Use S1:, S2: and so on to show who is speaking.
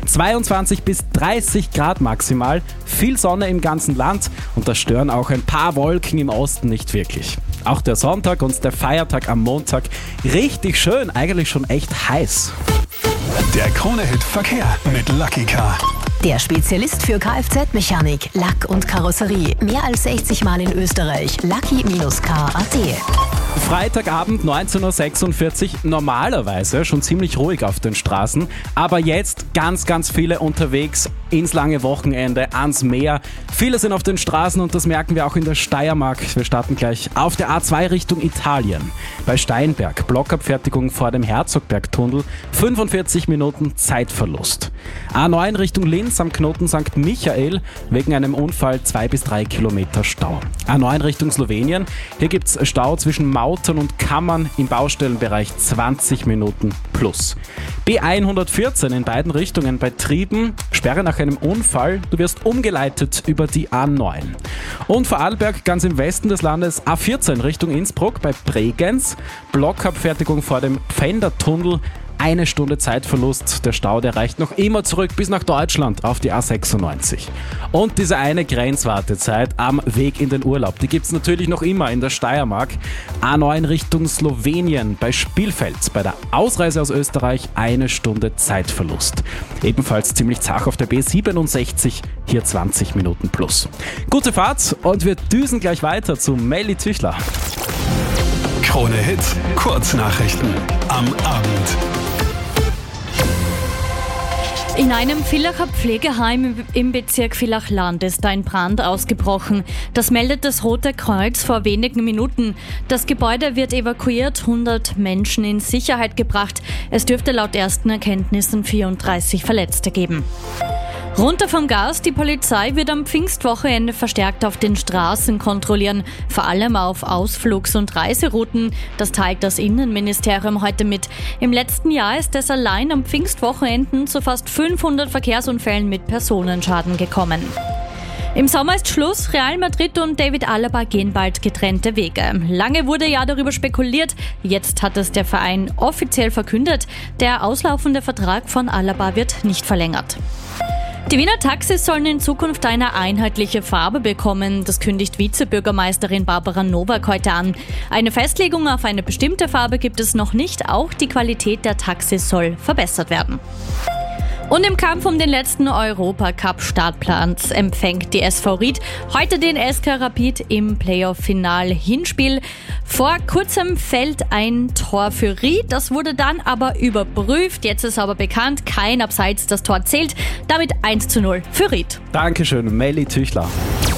S1: 22 bis 30 Grad maximal, viel Sonne im ganzen Land und da stören auch ein paar Wolken im Osten nicht wirklich. Auch der Sonntag und der Feiertag am Montag richtig schön, eigentlich schon echt heiß.
S2: Der Krone-Hit Verkehr mit Lucky Car.
S3: Der Spezialist für Kfz-Mechanik, Lack und Karosserie. Mehr als 60 Mal in Österreich. Lucky-car.at.
S1: Freitagabend 19.46 Uhr, normalerweise schon ziemlich ruhig auf den Straßen, aber jetzt ganz viele unterwegs ins lange Wochenende, ans Meer. Viele sind auf den Straßen und das merken wir auch in der Steiermark. Wir starten gleich auf der A2 Richtung Italien. Bei Steinberg, Blockabfertigung vor dem Herzogbergtunnel, 45 Minuten Zeitverlust. A9 Richtung Linz am Knoten St. Michael, wegen einem Unfall 2 bis 3 Kilometer Stau. A9 Richtung Slowenien, hier gibt es Stau zwischen Mautern und Kammern im Baustellenbereich 20 Minuten plus. B114 in beiden Richtungen bei Trieben, Sperre nach einem Unfall, du wirst umgeleitet über die A9. Und Vorarlberg ganz im Westen des Landes, A14 Richtung Innsbruck bei Bregenz, Blockabfertigung vor dem Pfändertunnel, 1 Stunde Zeitverlust, der Stau, der reicht noch immer zurück bis nach Deutschland auf die A96. Und diese eine Grenzwartezeit am Weg in den Urlaub, die gibt es natürlich noch immer in der Steiermark. A9 Richtung Slowenien bei Spielfeld, bei der Ausreise aus Österreich 1 Stunde Zeitverlust. Ebenfalls ziemlich zach auf der B67, hier 20 Minuten plus. Gute Fahrt und wir düsen gleich weiter zu Melly Tüchler.
S2: Krone-Hit Kurznachrichten am Abend.
S4: In einem Villacher Pflegeheim im Bezirk Villach-Land ist ein Brand ausgebrochen. Das meldet das Rote Kreuz vor wenigen Minuten. Das Gebäude wird evakuiert, 100 Menschen in Sicherheit gebracht. Es dürfte laut ersten Erkenntnissen 34 Verletzte geben. Runter vom Gas, die Polizei wird am Pfingstwochenende verstärkt auf den Straßen kontrollieren, vor allem auf Ausflugs- und Reiserouten. Das teilt das Innenministerium heute mit. Im letzten Jahr ist es allein am Pfingstwochenenden zu fast 500 Verkehrsunfällen mit Personenschaden gekommen. Im Sommer ist Schluss, Real Madrid und David Alaba gehen bald getrennte Wege. Lange wurde ja darüber spekuliert, jetzt hat es der Verein offiziell verkündet. Der auslaufende Vertrag von Alaba wird nicht verlängert. Die Wiener Taxis sollen in Zukunft eine einheitliche Farbe bekommen. Das kündigt Vizebürgermeisterin Barbara Nowak heute an. Eine Festlegung auf eine bestimmte Farbe gibt es noch nicht. Auch die Qualität der Taxis soll verbessert werden. Und im Kampf um den letzten Europacup-Startplatz empfängt die SV Ried heute den SK Rapid im Playoff-Final-Hinspiel. Vor kurzem fällt ein Tor für Ried, das wurde dann aber überprüft. Jetzt ist aber bekannt, kein Abseits, das Tor zählt. Damit 1:0 für Ried.
S1: Dankeschön, Melly Tüchler.